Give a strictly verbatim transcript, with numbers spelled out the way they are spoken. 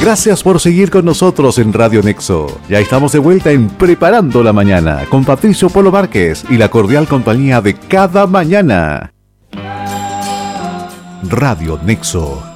Gracias por seguir con nosotros en Radio Nexo. Ya estamos de vuelta en Preparando la Mañana con Patricio Polo Márquez y la cordial compañía de cada mañana. Radio Nexo.